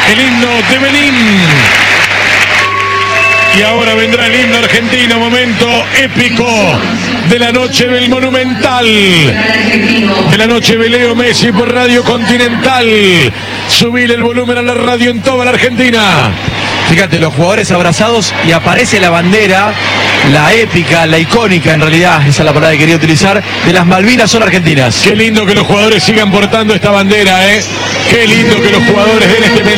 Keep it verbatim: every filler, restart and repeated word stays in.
el himno de Benín. Y ahora vendrá el himno argentino, momento épico de la noche del Monumental, de la noche de Leo Messi por Radio Continental. Subir el volumen a la radio en toda la Argentina. Fíjate, los jugadores abrazados y aparece la bandera, la épica, la icónica en realidad, esa es la palabra que quería utilizar, de las Malvinas son argentinas. Qué lindo que los jugadores sigan portando esta bandera, ¿eh? Qué lindo que los jugadores den este mensaje.